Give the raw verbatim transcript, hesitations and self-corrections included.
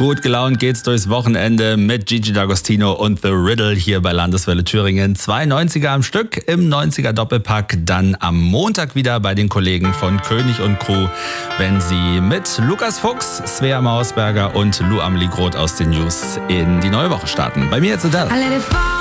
Gut gelaunt geht's durchs Wochenende mit Gigi D'Agostino und The Riddle hier bei Landeswelle Thüringen. Zwei neunziger am Stück im neunziger Doppelpack. Dann am Montag wieder bei den Kollegen von König und Crew, wenn sie mit Lukas Fuchs, Svea Mausberger und Lou Amelie Groth aus den News in die neue Woche starten. Bei mir jetzt Adele.